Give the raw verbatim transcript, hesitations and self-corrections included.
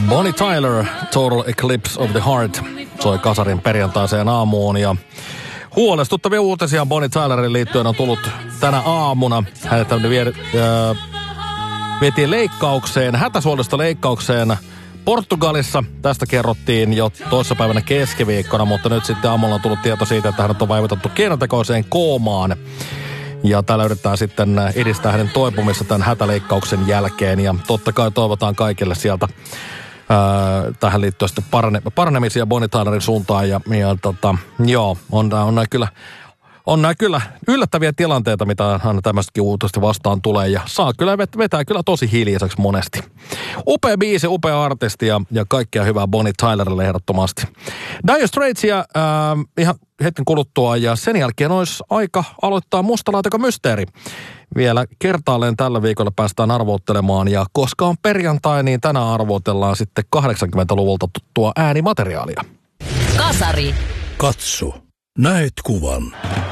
Bonnie Tyler, Total Eclipse of the Heart, soi Kasarin perjantaiseen aamuun ja huolestuttavia uutisia Bonnie Tylerin liittyen on tullut tänä aamuna. Hänet vie, äh, vietiin leikkaukseen, hätäsuolista leikkaukseen Portugalissa. Tästä kerrottiin jo toissapäivänä keskiviikkona, mutta nyt sitten aamulla on tullut tieto siitä, että hänet on vaivutettu keinotekoiseen koomaan. Ja täällä yritetään sitten edistää hänen toipumista tämän hätäleikkauksen jälkeen. Ja totta kai toivotaan kaikille sieltä ää, tähän liittyen sitten parane, paranemisia Bonnie Tylerin suuntaan. Ja, ja tota, joo, on, on näin kyllä... On nämä kyllä yllättäviä tilanteita, mitä aina tämmöistäkin uutisesti vastaan tulee, ja saa kyllä vetää kyllä tosi hiljaiseksi monesti. Upea biisi, upea artisti ja, ja kaikkea hyvää Bonnie Tylerille ehdottomasti. Dire Straitsia äh, ihan hetken kuluttua, ja sen jälkeen olisi aika aloittaa mustalaatikon mysteeri. Vielä kertaalleen tällä viikolla päästään arvoittelemaan, ja koska on perjantai, niin tänään arvoitellaan sitten kahdeksankymmentäluvulta tuttua äänimateriaalia. Kasari. Katso. Näet kuvan.